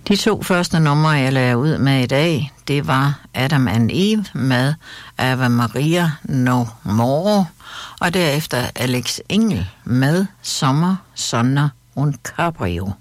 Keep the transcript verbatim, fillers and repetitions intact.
De to første numre, jeg lagde ud med i dag, det var Adam and Eve med Ave Maria No More, og derefter Alex Engel med Sommer, Sonne und Cabrio.